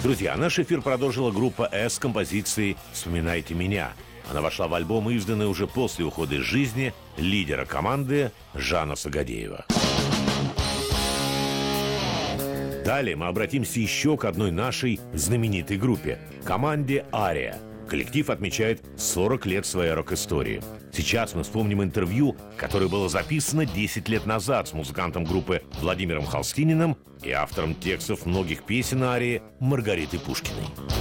Друзья, наш эфир продолжила группа «С» с композицией «Вспоминайте меня». Она вошла в альбом, изданный уже после ухода из жизни лидера команды Жана Сагадеева. Далее мы обратимся еще к одной нашей знаменитой группе – команде «Ария». Коллектив отмечает 40 лет своей рок-истории. Сейчас мы вспомним интервью, которое было записано 10 лет назад с музыкантом группы Владимиром Холстининым и автором текстов многих песен Арии Маргаритой Пушкиной.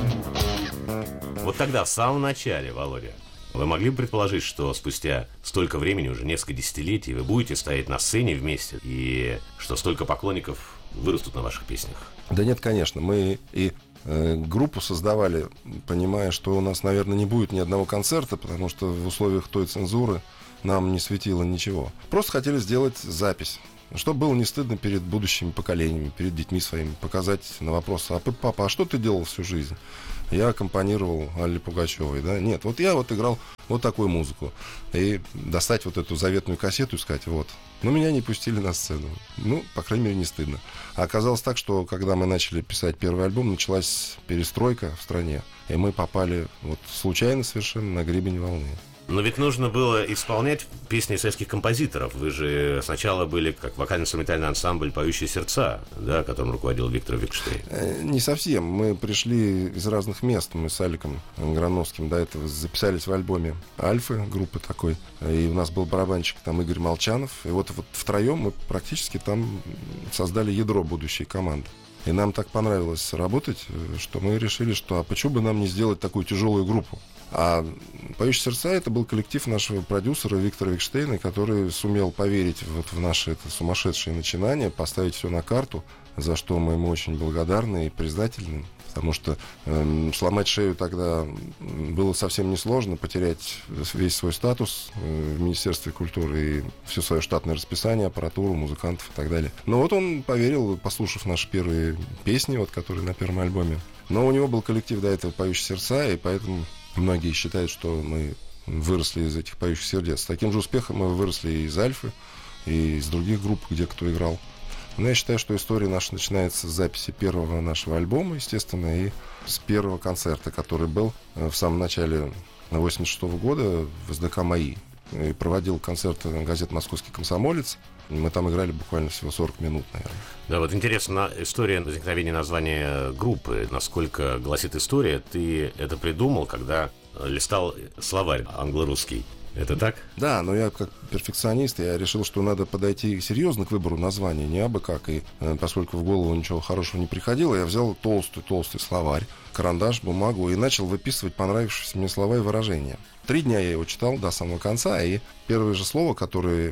Вот тогда, в самом начале, Володя, вы могли бы предположить, что спустя столько времени, уже несколько десятилетий, вы будете стоять на сцене вместе, и что столько поклонников вырастут на ваших песнях? Да нет, конечно. Мы и группу создавали, понимая, что у нас, наверное, не будет ни одного концерта, потому что в условиях той цензуры нам не светило ничего. Просто хотели сделать запись, чтобы было не стыдно перед будущими поколениями, перед детьми своими, показать на вопрос: а папа, а что ты делал всю жизнь? Я аккомпанировал Алле Пугачевой, да? Нет, вот я вот играл вот такую музыку. И достать вот эту заветную кассету и сказать: вот. Но меня не пустили на сцену. Ну, по крайней мере, не стыдно. А оказалось так, что когда мы начали писать первый альбом, началась перестройка в стране. И мы попали вот случайно совершенно на гребень волны. Но ведь нужно было исполнять песни советских композиторов. Вы же сначала были как вокально-инструментальный ансамбль «Поющие сердца», да, которым руководил Виктор Викштейн. Не совсем. Мы пришли из разных мест. Мы с Аликом Грановским до этого записались в альбоме «Альфы», группы такой. И у нас был барабанщик там Игорь Молчанов. И вот втроем мы практически там создали ядро будущей команды. И нам так понравилось работать, что мы решили, что а почему бы нам не сделать такую тяжелую группу? А «Поющие сердца» — это был коллектив нашего продюсера Виктора Викштейна, который сумел поверить вот в наше это сумасшедшее начинание, поставить все на карту, за что мы ему очень благодарны и признательны. Потому что сломать шею тогда было совсем несложно, потерять весь свой статус в Министерстве культуры и все свое штатное расписание, аппаратуру, музыкантов и так далее. Но вот он поверил, послушав наши первые песни, вот, которые на первом альбоме. Но у него был коллектив до этого «Поющие сердца», и поэтому многие считают, что мы выросли из этих «Поющих сердец». С таким же успехом мы выросли и из «Альфы», и из других групп, где кто играл. Но я считаю, что история наша начинается с записи первого нашего альбома, естественно, и с первого концерта, который был в самом начале 1986 года в СДК «МАИ». И проводил концерт газеты «Московский комсомолец». Мы там играли буквально всего 40 минут, наверное. Да, вот интересна история возникновения названия группы. Насколько гласит история, ты это придумал, когда листал словарь англо-русский. Это так? Да, но я как перфекционист, я решил, что надо подойти серьезно к выбору названия, не абы как. И поскольку в голову ничего хорошего не приходило, я взял толстый словарь, карандаш, бумагу и начал выписывать понравившиеся мне слова и выражения. 3 дня я его читал до самого конца, и первое же слово, которое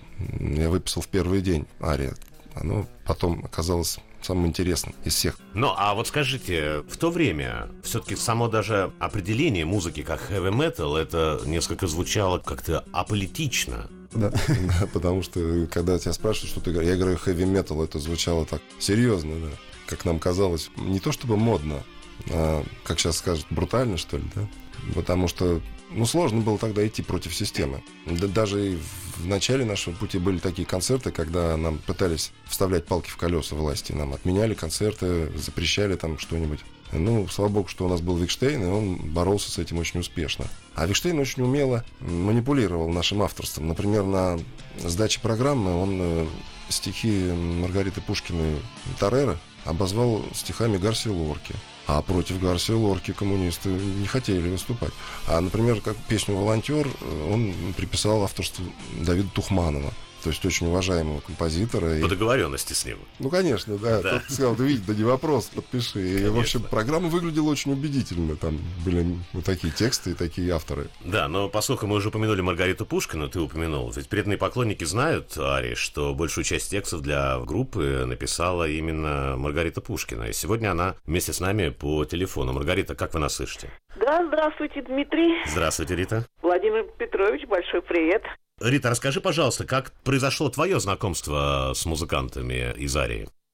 я выписал в первый день, «Ария», оно потом оказалось самым интересным из всех. Ну, а вот скажите, в то время все-таки само даже определение музыки как heavy metal, это несколько звучало как-то аполитично. Да, потому что, когда тебя спрашивают, что ты говоришь, я говорю heavy metal, это звучало так серьезно, да, как нам казалось, не то чтобы модно, а, как сейчас скажут, брутально, что ли, да? Потому что, сложно было тогда идти против системы. Даже и в начале нашего пути были такие концерты, когда нам пытались вставлять палки в колеса власти. Нам отменяли концерты, запрещали там что-нибудь. Слава богу, что у нас был Викштейн, и он боролся с этим очень успешно. А Викштейн очень умело манипулировал нашим авторством. Например, на сдаче программы он стихи Маргариты Пушкиной «Тореро» обозвал стихами Гарсио Лорки. А против Гарсио Лорки коммунисты не хотели выступать. А, например, как песню «Волонтер» он приписал авторству Давида Тухманова. То есть очень уважаемого композитора. По договоренности с ним. Конечно, да. Тот сказал: да видишь, да не вопрос, подпиши. Конечно. И, в общем, программа выглядела очень убедительно. Там были вот такие тексты и такие авторы. Да, но поскольку мы уже упомянули Маргариту Пушкину, ты упомянул, ведь преданные поклонники знают, Ари, что большую часть текстов для группы написала именно Маргарита Пушкина. И сегодня она вместе с нами по телефону. Маргарита, как вы нас слышите? Да, здравствуйте, Дмитрий. Здравствуйте, Рита. Владимир Петрович, большой привет. Рита, расскажи, пожалуйста, как произошло твое знакомство с музыкантами из Арии?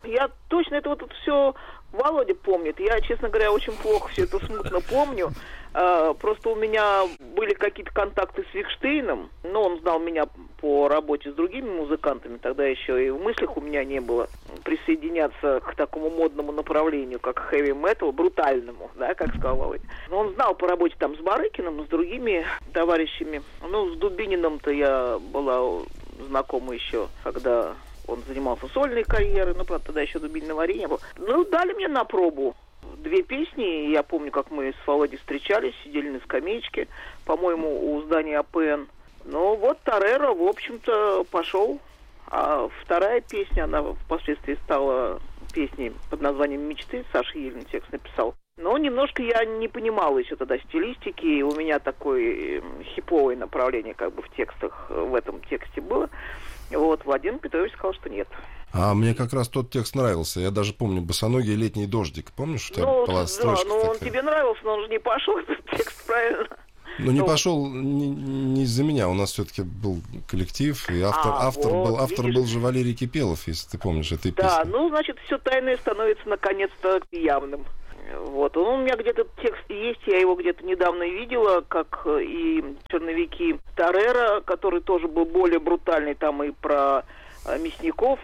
Я точно это вот все Володя помнит. Я, честно говоря, очень плохо все это смутно помню. Просто у меня были какие-то контакты с Викштейном, но он знал меня по работе с другими музыкантами, тогда еще и в мыслях у меня не было присоединяться к такому модному направлению, как хэви-метал, брутальному, да, как сказал Володя. Но он знал по работе там с Барыкиным, с другими товарищами. Ну, с Дубининым-то я была знакома еще, когда он занимался сольной карьерой, ну, правда, тогда еще Дубинина Марии не было. Ну, дали мне на пробу 2 песни. Я помню, как мы с Володей встречались, сидели на скамеечке, по-моему, у здания АПН. Ну, вот Тореро, в общем-то, пошел. А вторая песня, она впоследствии стала песней под названием «Мечты». Саша Елин текст написал. Но немножко я не понимала еще тогда стилистики. У меня такое хиповое направление как бы в текстах, в этом тексте было. Вот, Владимир Петрович сказал, что нет. А мне как раз тот текст нравился. Я даже помню «Босоногий летний дождик». Помнишь, у тебя была строчка да, он такая? тебе нравился, но он же не пошел, этот текст, правильно? Ну, не пошел не из-за меня. У нас все-таки был коллектив, и автор был же Валерий Кипелов, если ты помнишь этой песни. Да, ну, значит, все тайное становится наконец-то явным. Вот, у меня где-то текст есть, я его где-то недавно видела, как и черновики Тореро, который тоже был более брутальный, там и про мясников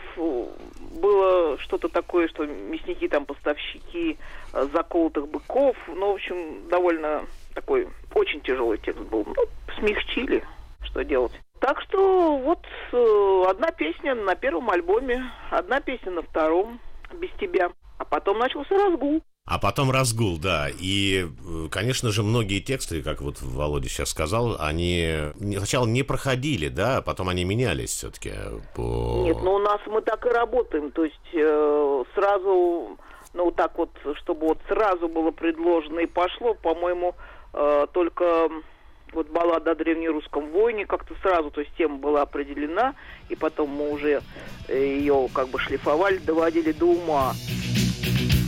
было что-то такое, что мясники там поставщики заколотых быков, ну, в общем, довольно такой очень тяжелый текст был. Ну, смягчили, что делать. Так что вот одна песня на первом альбоме, одна песня на втором, «Без тебя», а потом начался разгул. А потом разгул, да. И, конечно же, многие тексты, как вот Володя сейчас сказал, они сначала не проходили, да, а потом они менялись все-таки по... Нет, ну у нас мы так и работаем. То есть сразу, ну так вот, чтобы вот сразу было предложено и пошло, по-моему, только вот баллада о древнерусском воине как-то сразу, то есть тема была определена, и потом мы уже ее как бы шлифовали, доводили до ума.